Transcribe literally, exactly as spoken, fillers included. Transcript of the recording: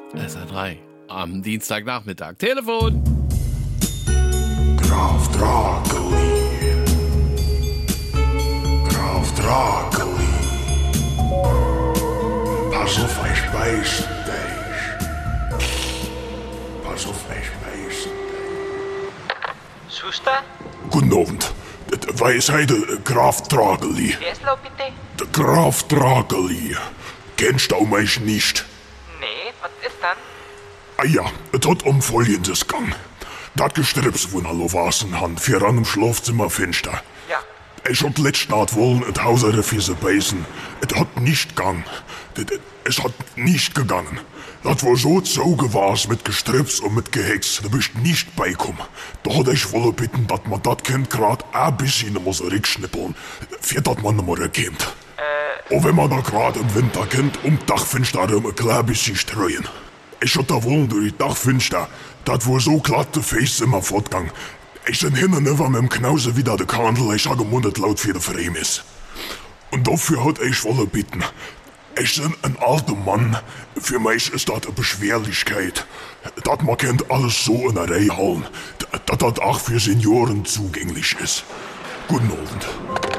S R drei. Am Dienstagnachmittag. Telefon. Graf Drakeli. Graf Drakeli. Pass auf, ich beiß dich. Pass auf, ich beiß dich. Schuster? Guten Abend. Wer ist heute Graf Drakeli? Wer ist lo bitte? Der Graf Drakeli. Kennst du mich nicht? Nee, was ist dann? Ah ja, es hat um Folgendes gegangen. Das Gestrips, wo er lo wasen han, für an im Schlafzimmer finster. Ja. Ich hat letzte Nacht wollen et Hausere für se beißen. Es hat nicht gegangen. Es hat nicht gegangen. Das war so zoge war's mit Gestrips und mit Gehex. Da bist nicht beikommen. Da hat ich wolle bitten, dat man dat Kind grad ein bisschen muss rückschnippeln, für dat man nimmer erkennt. Äh. Und wenn man da grad im Winter kennt, um Dachfenster um ein klein bisschen streuen. Ich hab da wollen durch die Dachfenster, dat war so glatt de Face immer fortgang. Ich bin hin und über mit dem Knause wieder de Kandel, ich ha gemundet laut für de Frame ist. Und dafür hat ich wolle bitten. Ich bin ein alter Mann. Für mich ist das eine Beschwerlichkeit. Dat man kennt alles so in der Reihe halten. Dat dat auch für Senioren zugänglich ist. Guten Abend.